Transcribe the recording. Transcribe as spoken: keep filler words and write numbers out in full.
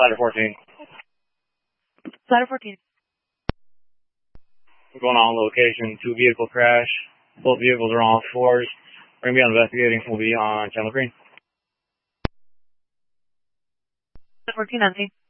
Ladder fourteen. Ladder fourteen. We're going on location, two vehicle crash. Both vehicles are on all fours. We're going to be on investigating. We'll be on channel green. Ladder fourteen, Nancy.